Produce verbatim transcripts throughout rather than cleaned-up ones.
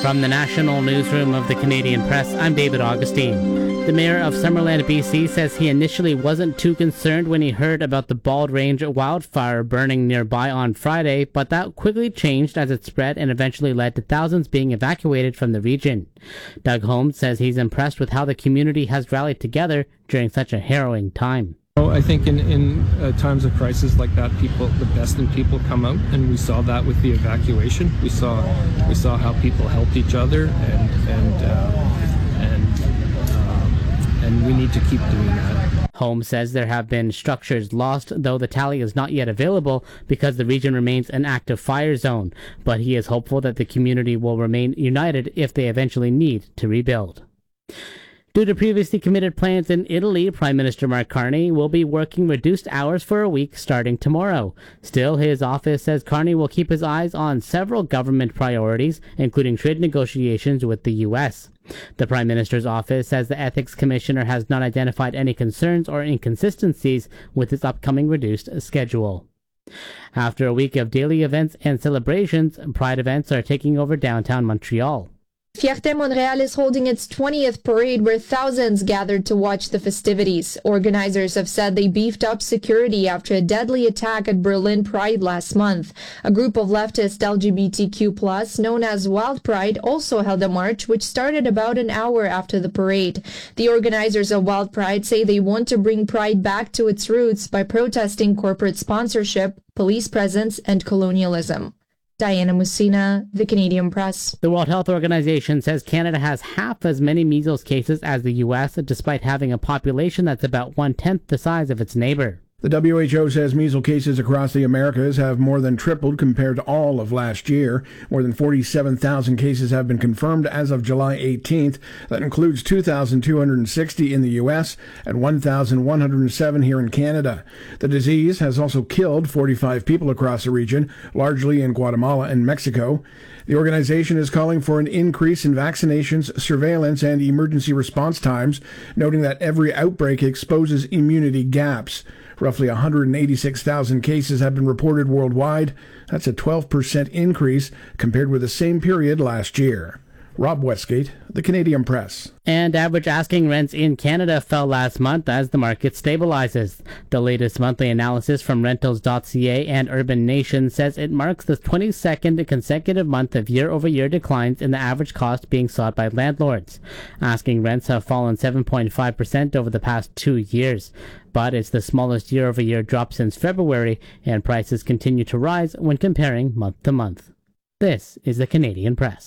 From the national newsroom of the Canadian Press, I'm David Augustine. The mayor of Summerland, B C says he initially wasn't too concerned when he heard about the Bald Range wildfire burning nearby on Friday, but that quickly changed as it spread and eventually led to thousands being evacuated from the region. Doug Holmes says he's impressed with how the community has rallied together during such a harrowing time. I think in, in uh, times of crisis like that, people, the best in people come out, and we saw that with the evacuation. We saw we saw how people helped each other, and and uh, and uh, and we need to keep doing that. Holmes says there have been structures lost, though the tally is not yet available because the region remains an active fire zone. But he is hopeful that the community will remain united if they eventually need to rebuild. Due to previously committed plans in Italy, Prime Minister Mark Carney will be working reduced hours for a week starting tomorrow. Still, his office says Carney will keep his eyes on several government priorities, including trade negotiations with the U S. The Prime Minister's office says the Ethics Commissioner has not identified any concerns or inconsistencies with his upcoming reduced schedule. After a week of daily events and celebrations, Pride events are taking over downtown Montreal. Fierté Montréal is holding its twentieth parade where thousands gathered to watch the festivities. Organizers have said they beefed up security after a deadly attack at Berlin Pride last month. A group of leftist L G B T Q plus, known as Wild Pride, also held a march which started about an hour after the parade. The organizers of Wild Pride say they want to bring Pride back to its roots by protesting corporate sponsorship, police presence, and colonialism. Diana Musina, The Canadian Press. The World Health Organization says Canada has half as many measles cases as the U S, despite having a population that's about one-tenth the size of its neighbor. The W H O says measles cases across the Americas have more than tripled compared to all of last year. More than forty-seven thousand cases have been confirmed as of July eighteenth. That includes two thousand two hundred sixty in the U S and one thousand one hundred seven here in Canada. The disease has also killed forty-five people across the region, largely in Guatemala and Mexico. The organization is calling for an increase in vaccinations, surveillance, and emergency response times, noting that every outbreak exposes immunity gaps. Roughly one hundred eighty-six thousand cases have been reported worldwide. That's a twelve percent increase compared with the same period last year. Rob Westgate, The Canadian Press. And average asking rents in Canada fell last month as the market stabilizes. The latest monthly analysis from rentals dot c a and Urban Nation says it marks the twenty-second consecutive month of year-over-year declines in the average cost being sought by landlords. Asking rents have fallen seven point five percent over the past two years. But it's the smallest year-over-year drop since February, and prices continue to rise when comparing month to month. This is The Canadian Press.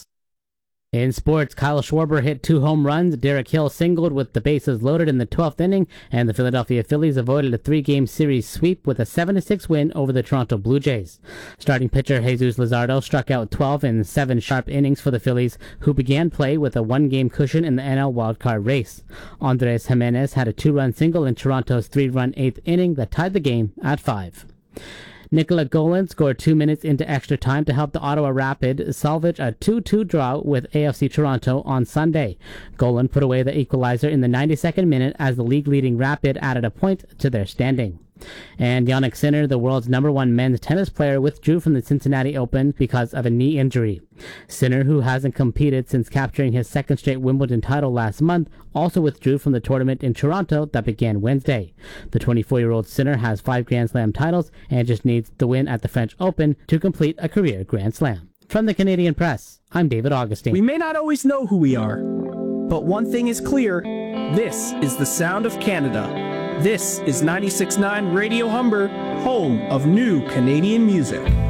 In sports, Kyle Schwarber hit two home runs, Derek Hill singled with the bases loaded in the twelfth inning, and the Philadelphia Phillies avoided a three-game series sweep with a seven to six win over the Toronto Blue Jays. Starting pitcher Jesus Luzardo struck out twelve in seven sharp innings for the Phillies, who began play with a one-game cushion in the N L wildcard race. Andres Jimenez had a two-run single in Toronto's three-run eighth inning that tied the game at five. Nicola Golan scored two minutes into extra time to help the Ottawa Rapid salvage a two two draw with A F C Toronto on Sunday. Golan put away the equalizer in the ninety-second minute as the league-leading Rapid added a point to their standing. And Jannik Sinner, the world's number one men's tennis player, withdrew from the Cincinnati Open because of a knee injury. Sinner, who hasn't competed since capturing his second straight Wimbledon title last month, also withdrew from the tournament in Toronto that began Wednesday. The twenty-four-year-old Sinner has five Grand Slam titles and just needs the win at the French Open to complete a career Grand Slam. From the Canadian Press, I'm David Augustine. We may not always know who we are, but one thing is clear. This is the sound of Canada. This is ninety-six point nine Radio Humber, home of new Canadian music.